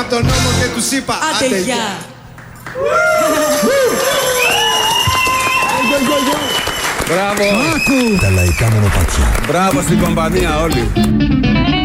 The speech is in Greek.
τον νόμο και τους είπα άντε γεια. Μπράβο. Τα λαϊκά μονοπάτια. Μπράβο στην κομπανία όλοι.